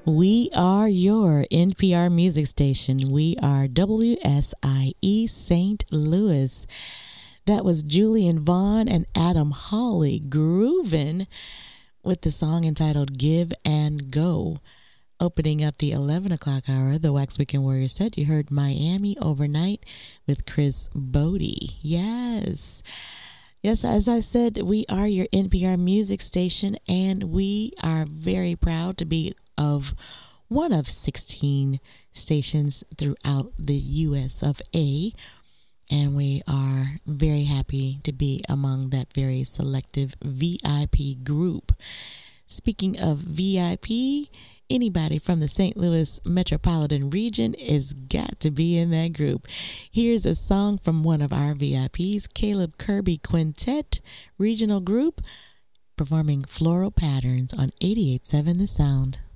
We are your NPR music station. We are WSIE St. Louis. That was Julian Vaughn and Adam Hawley grooving with the song entitled Give and Go. Opening up the 11 o'clock hour, the Wax Weekend Warrior set, you heard Miami Overnight with Chris Bodie. Yes, as I said, we are your NPR music station, and we are very proud to be of one of 16 stations throughout the U.S. of A. And we are very happy to be among that very selective VIP group. Speaking of VIP, anybody from the St. Louis metropolitan region has got to be in that group. Here's a song from one of our VIPs, Caleb Kirby Quintet Regional Group, performing Floral Patterns on 88.7 The Sound.